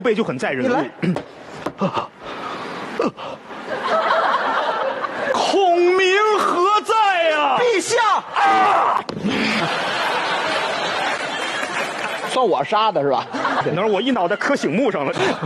背就很载人。 你来， 孔明何在呀？ 陛下啊！算我杀的是吧？ 那会儿我一脑袋磕醒木上了。